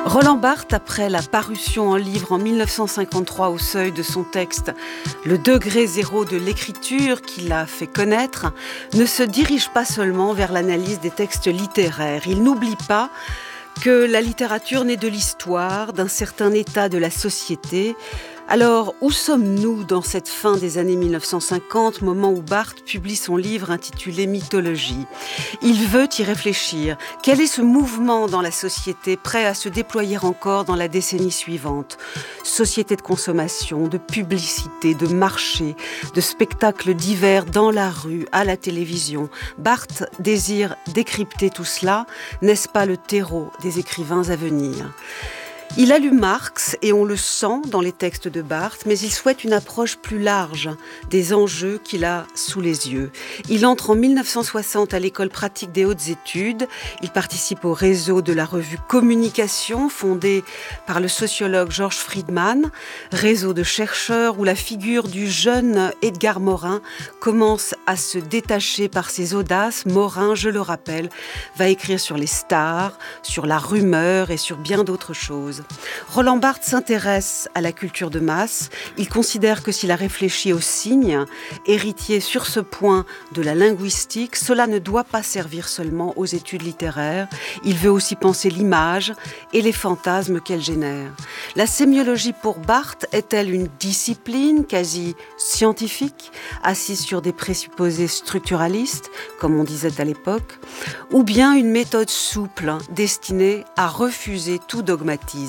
Roland Barthes, après la parution en livre en 1953 au seuil de son texte « Le degré zéro de l'écriture » qui l'a fait connaître, ne se dirige pas seulement vers l'analyse des textes littéraires. Il n'oublie pas que la littérature naît de l'histoire, d'un certain état de la société. Alors, où sommes-nous dans cette fin des années 1950, moment où Barthes publie son livre intitulé « Mythologie ». Il veut y réfléchir. Quel est ce mouvement dans la société prêt à se déployer encore dans la décennie suivante ? Société de consommation, de publicité, de marché, de spectacles divers dans la rue, à la télévision. Barthes désire décrypter tout cela. N'est-ce pas le terreau des écrivains à venir ? Il a lu Marx et on le sent dans les textes de Barthes, mais il souhaite une approche plus large des enjeux qu'il a sous les yeux. Il entre en 1960 à l'école pratique des hautes études. Il participe au réseau de la revue Communication, fondée par le sociologue Georges Friedman, réseau de chercheurs où la figure du jeune Edgar Morin commence à se détacher par ses audaces. Morin, je le rappelle, va écrire sur les stars, sur la rumeur et sur bien d'autres choses. Roland Barthes s'intéresse à la culture de masse. Il considère que s'il a réfléchi aux signes, héritier sur ce point de la linguistique, cela ne doit pas servir seulement aux études littéraires. Il veut aussi penser l'image et les fantasmes qu'elle génère. La sémiologie pour Barthes est-elle une discipline quasi scientifique, assise sur des présupposés structuralistes, comme on disait à l'époque, ou bien une méthode souple destinée à refuser tout dogmatisme?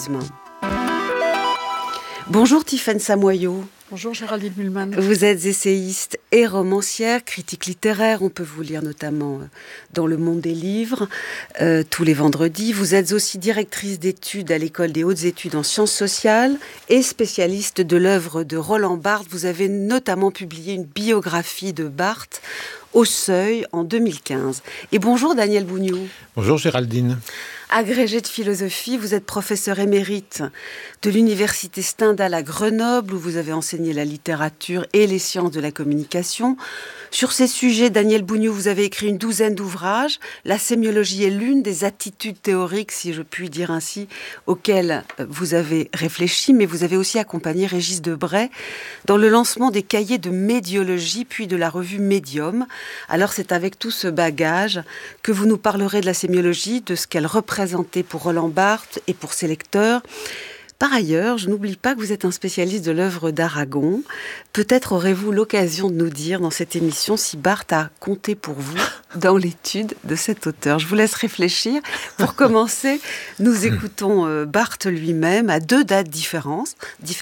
Bonjour Tiffaine Samoyau. Bonjour Géraldine Mühlmann. Vous êtes essayiste et romancière, critique littéraire, on peut vous lire notamment dans Le Monde des livres, tous les vendredis. Vous êtes aussi directrice d'études à l'École des hautes études en sciences sociales et spécialiste de l'œuvre de Roland Barthes. Vous avez notamment publié une biographie de Barthes au Seuil en 2015. Et bonjour Daniel Bougnou. Bonjour Géraldine. Agrégé de philosophie, vous êtes professeur émérite de l'Université Stendhal à Grenoble, où vous avez enseigné la littérature et les sciences de la communication. Sur ces sujets, Daniel Bougnou, vous avez écrit une douzaine d'ouvrages. La sémiologie est l'une des attitudes théoriques, si je puis dire ainsi, auxquelles vous avez réfléchi, mais vous avez aussi accompagné Régis Debray dans le lancement des cahiers de médiologie, puis de la revue Médium. Alors c'est avec tout ce bagage que vous nous parlerez de la sémiologie, de ce qu'elle représente pour Roland Barthes et pour ses lecteurs. Par ailleurs, je n'oublie pas que vous êtes un spécialiste de l'œuvre d'Aragon. Peut-être aurez-vous l'occasion de nous dire dans cette émission si Barthes a compté pour vous dans l'étude de cet auteur. Je vous laisse réfléchir. Pour commencer, nous écoutons Barthes lui-même à deux dates différentes.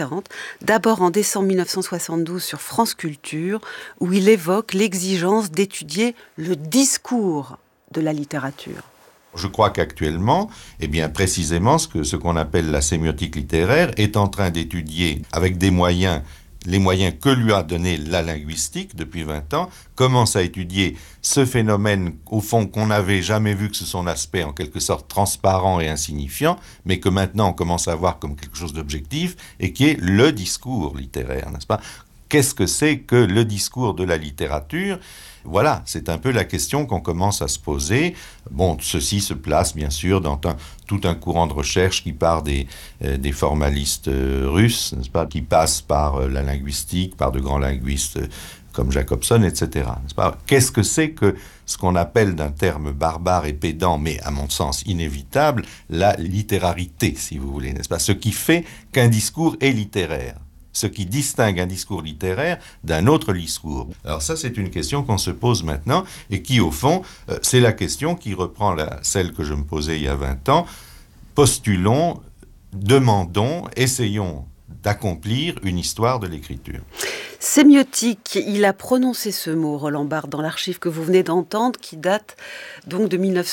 D'abord en décembre 1972 sur France Culture, où il évoque l'exigence d'étudier le discours de la littérature. Je crois qu'actuellement, précisément ce qu'on appelle la sémiotique littéraire est en train d'étudier avec des moyens, les moyens que lui a donné la linguistique depuis 20 ans, commence à étudier ce phénomène, au fond, qu'on n'avait jamais vu que sous son aspect en quelque sorte transparent et insignifiant, mais que maintenant on commence à voir comme quelque chose d'objectif, et qui est le discours littéraire, n'est-ce pas ? Qu'est-ce que c'est que le discours de la littérature ? Voilà, c'est un peu la question qu'on commence à se poser. Bon, ceci se place bien sûr dans tout un courant de recherche qui part des formalistes russes, n'est-ce pas, qui passe par la linguistique, par de grands linguistes comme Jacobson, etc. N'est-ce pas ? Qu'est-ce que c'est que ce qu'on appelle d'un terme barbare et pédant, mais à mon sens inévitable, la littérarité, si vous voulez, n'est-ce pas ? Ce qui fait qu'un discours est littéraire. Ce qui distingue un discours littéraire d'un autre discours. Alors ça, c'est une question qu'on se pose maintenant et qui, au fond, c'est la question qui reprend celle que je me posais il y a 20 ans. Postulons, demandons, essayons d'accomplir une histoire de l'écriture. Sémiotique, il a prononcé ce mot, Roland Barthes, dans l'archive que vous venez d'entendre, qui date donc de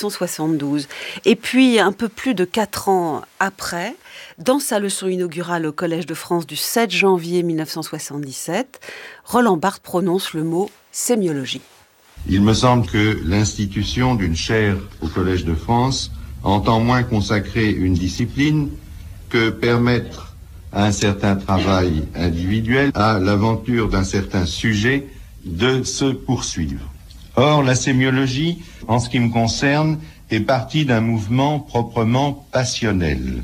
1972. Et puis, un peu plus de 4 ans après, dans sa leçon inaugurale au Collège de France du 7 janvier 1977, Roland Barthes prononce le mot sémiologie. Il me semble que l'institution d'une chaire au Collège de France entend moins consacrer une discipline que permettre à un certain travail individuel, à l'aventure d'un certain sujet de se poursuivre. Or, la sémiologie, en ce qui me concerne, est partie d'un mouvement proprement passionnel.